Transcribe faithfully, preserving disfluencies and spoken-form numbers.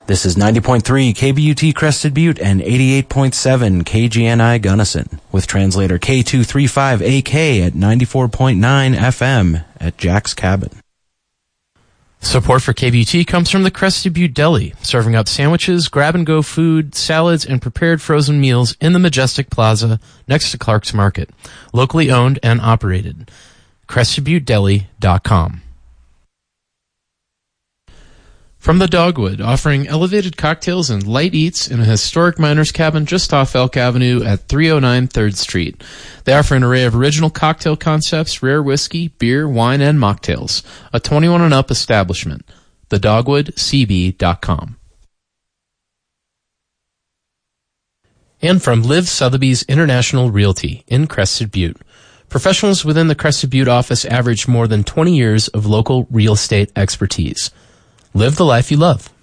This is ninety point three K B U T Crested Butte and eighty-eight point seven K G N I Gunnison, with translator K two thirty-five A K at ninety-four point nine F M at Jack's Cabin. Support for K B U T comes from the Crested Butte Deli, serving up sandwiches, grab-and-go food, salads, and prepared frozen meals in the Majestic Plaza next to Clark's Market. Locally owned and operated. crested butte deli dot com. From the Dogwood, offering elevated cocktails and light eats in a historic miner's cabin just off Elk Avenue at three oh nine third Street. They offer an array of original cocktail concepts, rare whiskey, beer, wine, and mocktails. A twenty-one and up establishment. the dogwood c b dot com. And from Liv Sotheby's International Realty in Crested Butte. Professionals within the Crested Butte office average more than twenty years of local real estate expertise. Live the life you love.